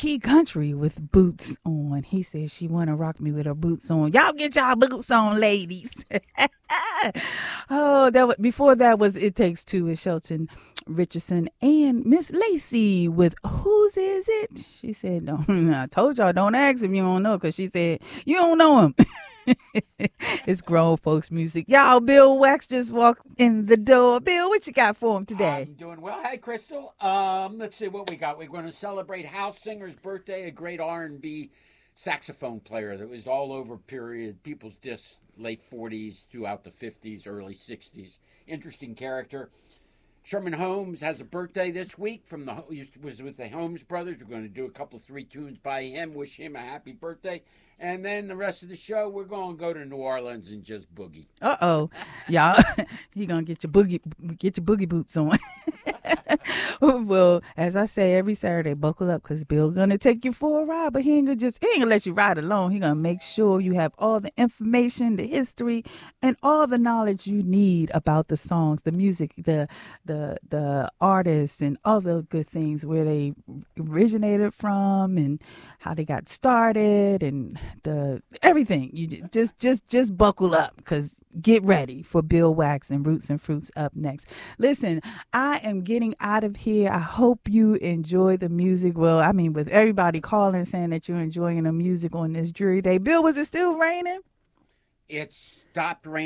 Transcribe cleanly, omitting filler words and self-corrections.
key country with boots on. He says she want to rock me with her boots on. Y'all get y'all boots on, ladies. Before that was It Takes Two with Shelton Richardson and Miss Lacey with Whose Is It? She said, no, I told y'all don't ask if you don't know, because she said, you don't know him. It's grown folks music. Y'all, Bill Wax just walked in the door. Bill, what you got for him today? I'm doing well. Hey, Crystal. Let's see what we got. We're going to celebrate Hal Singer's birthday, a great R&B saxophone player that was all over people's discs, late 40s throughout the 50s, early 60s. Interesting character. Sherman Holmes has a birthday this week. Was with the Holmes brothers. We're going to do a couple of 3 tunes by him. Wish him a happy birthday. And then the rest of the show, we're going to go to New Orleans and just boogie. Y'all, you gonna get your boogie boots on. Well, as I say every Saturday, buckle up, because Bill gonna take you for a ride, but he ain't gonna let you ride alone. He gonna make sure you have all the information, the history, and all the knowledge you need about the songs, the music, the artists, and all the good things, where they originated from and how they got started, and everything. You just buckle up, because get ready for Bill Wax and Roots and Fruits up next. Listen, I am getting out of here. I hope you enjoy the music. Well, I mean, with everybody calling saying that you're enjoying the music on this dreary day. Bill, was it still raining? It stopped raining.